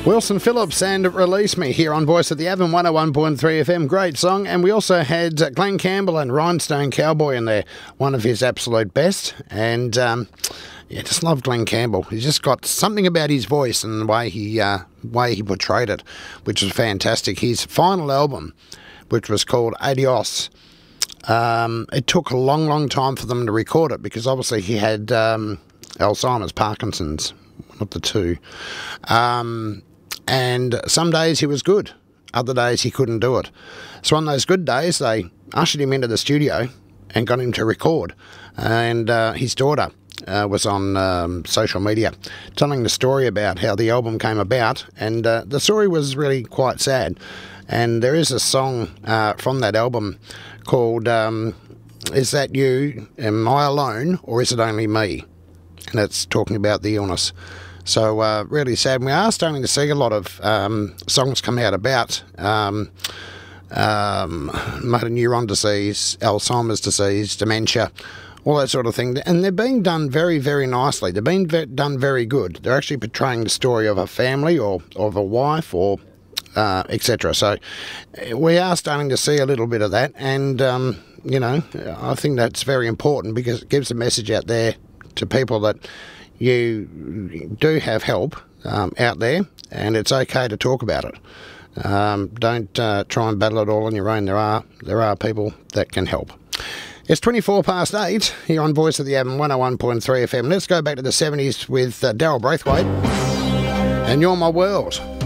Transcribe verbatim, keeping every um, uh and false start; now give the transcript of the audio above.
Wilson Phillips and Release Me here on Voice of the Avon one oh one point three F M. Great song. And we also had Glenn Campbell and Rhinestone Cowboy in there, one of his absolute best. And um, yeah, just love Glenn Campbell. He's just got something about his voice and the way he uh, way he portrayed it, which was fantastic. His final album, which was called Adios, um, it took a long, long time for them to record it because obviously he had um, Alzheimer's, Parkinson's, one of the two. Um, and some days he was good, other days he couldn't do it. So on those good days, they ushered him into the studio and got him to record. And uh, his daughter uh, was on um, social media telling the story about how the album came about, and uh, the story was really quite sad. And there is a song uh, from that album called um, Is That You? Am I Alone? Or Is It Only Me? And it's talking about the illness. So uh, really sad. We are starting to see a lot of um, songs come out about um, um, motor neuron disease, Alzheimer's disease, dementia, all that sort of thing. And they're being done very, very nicely. They're being ve- done very good. They're actually portraying the story of a family or of a wife or uh, et cetera. So we are starting to see a little bit of that. And, um, you know, I think that's very important because it gives a message out there to people that you do have help um, out there, and it's okay to talk about it. Um, don't uh, try and battle it all on your own. There are there are people that can help. It's twenty-four past eight here on Voice of the Avon one oh one point three F M. Let's go back to the seventies with uh, Daryl Braithwaite and You're My World.